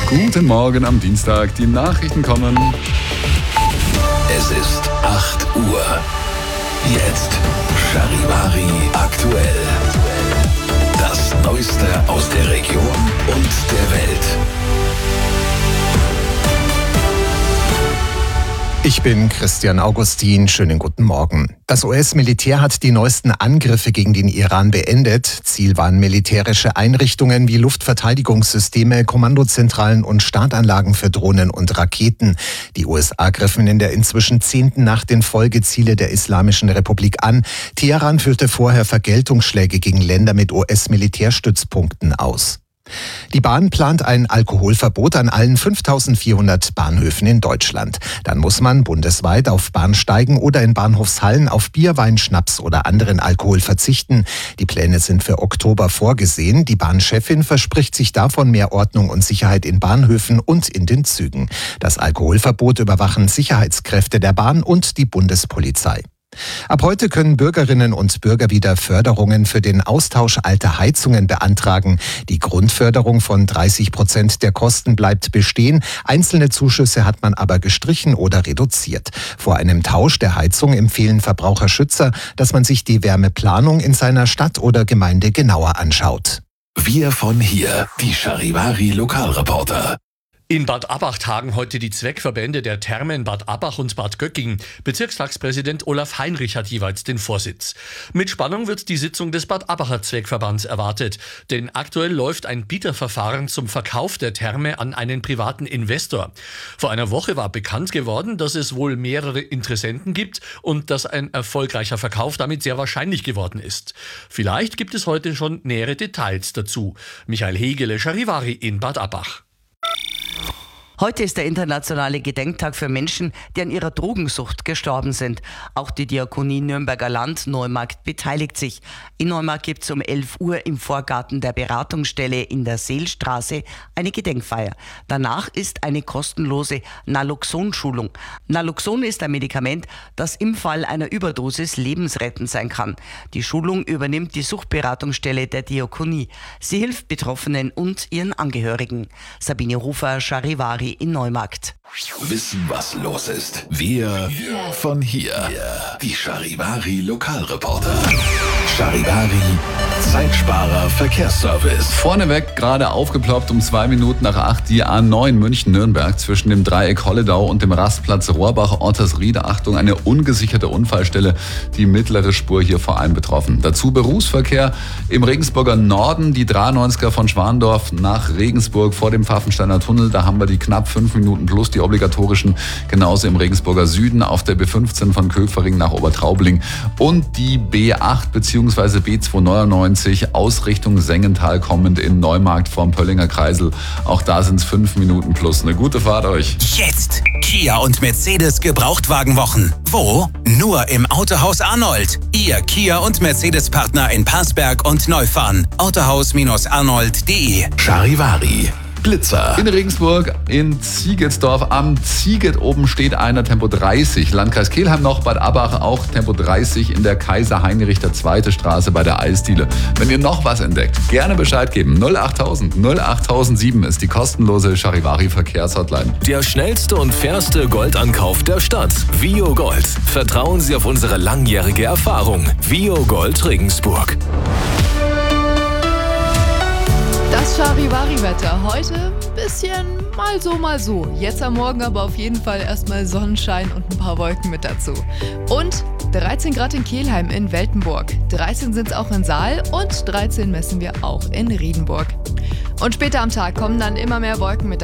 Guten Morgen am Dienstag, die Nachrichten kommen. Es ist 8 Uhr. Jetzt Charivari aktuell. Das Neueste aus der Region und der Welt. Ich bin Christian Augustin. Schönen guten Morgen. Das US-Militär hat die neuesten Angriffe gegen den Iran beendet. Ziel waren militärische Einrichtungen wie Luftverteidigungssysteme, Kommandozentralen und Startanlagen für Drohnen und Raketen. Die USA griffen in der inzwischen 10. Nacht den Folgeziele der Islamischen Republik an. Teheran führte vorher Vergeltungsschläge gegen Länder mit US-Militärstützpunkten aus. Die Bahn plant ein Alkoholverbot an allen 5400 Bahnhöfen in Deutschland. Dann muss man bundesweit auf Bahnsteigen oder in Bahnhofshallen auf Bier, Wein, Schnaps oder anderen Alkohol verzichten. Die Pläne sind für Oktober vorgesehen. Die Bahnchefin verspricht sich davon mehr Ordnung und Sicherheit in Bahnhöfen und in den Zügen. Das Alkoholverbot überwachen Sicherheitskräfte der Bahn und die Bundespolizei. Ab heute können Bürgerinnen und Bürger wieder Förderungen für den Austausch alter Heizungen beantragen. Die Grundförderung von 30% der Kosten bleibt bestehen. Einzelne Zuschüsse hat man aber gestrichen oder reduziert. Vor einem Tausch der Heizung empfehlen Verbraucherschützer, dass man sich die Wärmeplanung in seiner Stadt oder Gemeinde genauer anschaut. Wir von hier, die Charivari Lokalreporter. In Bad Abbach tagen heute die Zweckverbände der Thermen Bad Abbach und Bad Gögging. Bezirkstagspräsident Olaf Heinrich hat jeweils den Vorsitz. Mit Spannung wird die Sitzung des Bad Abbacher Zweckverbands erwartet. Denn aktuell läuft ein Bieterverfahren zum Verkauf der Therme an einen privaten Investor. Vor einer Woche war bekannt geworden, dass es wohl mehrere Interessenten gibt und dass ein erfolgreicher Verkauf damit sehr wahrscheinlich geworden ist. Vielleicht gibt es heute schon nähere Details dazu. Michael Hegele, Charivari in Bad Abbach. Heute ist der internationale Gedenktag für Menschen, die an ihrer Drogensucht gestorben sind. Auch die Diakonie Nürnberger Land Neumarkt beteiligt sich. In Neumarkt gibt es um 11 Uhr im Vorgarten der Beratungsstelle in der Seelstraße eine Gedenkfeier. Danach ist eine kostenlose Naloxon-Schulung. Naloxon ist ein Medikament, das im Fall einer Überdosis lebensrettend sein kann. Die Schulung übernimmt die Suchtberatungsstelle der Diakonie. Sie hilft Betroffenen und ihren Angehörigen. Sabine Rufer, Charivari in Neumarkt. Wissen, was los ist. Wir von hier. Die Charivari Lokalreporter. Charivari Zeitsparer Verkehrsservice. Vorneweg gerade aufgeploppt um 2 Minuten nach 8 die A9 München-Nürnberg zwischen dem Dreieck Holledau und dem Rastplatz Rohrbach-Ottersriede. Achtung, eine ungesicherte Unfallstelle. Die mittlere Spur hier vor allem betroffen. Dazu Berufsverkehr im Regensburger Norden. Die 93er von Schwandorf nach Regensburg vor dem Pfaffensteiner Tunnel. Da haben wir die knapp 5 Minuten plus die obligatorischen. Genauso im Regensburger Süden auf der B15 von Köpfering nach Obertraubling. Und die B8 bzw. B299 aus Richtung Sengenthal kommend in Neumarkt vorm Pöllinger Kreisel. Auch da sind es 5 Minuten plus. Eine gute Fahrt euch. Jetzt Kia und Mercedes Gebrauchtwagenwochen. Wo? Nur im Autohaus Arnold. Ihr Kia und Mercedes Partner in Parsberg und Neufahren. Autohaus-arnold.de. Charivari Blitzer. In Regensburg, in Ziegetsdorf am Zieget oben steht einer Tempo 30. Landkreis Kelheim noch, Bad Abbach auch Tempo 30 in der Kaiser-Heinrich II. Straße bei der Eisdiele. Wenn ihr noch was entdeckt, gerne Bescheid geben. 08000 08007 ist die kostenlose Charivari Verkehrshotline. Der schnellste und fairste Goldankauf der Stadt. Vio Gold. Vertrauen Sie auf unsere langjährige Erfahrung. Vio Gold Regensburg. Das Charivari-Wetter. Heute ein bisschen mal so. Jetzt am Morgen aber auf jeden Fall erstmal Sonnenschein und ein paar Wolken mit dazu. Und 13 Grad in Kelheim in Weltenburg. 13 sind es auch in Saal und 13 messen wir auch in Riedenburg. Und später am Tag kommen dann immer mehr Wolken mit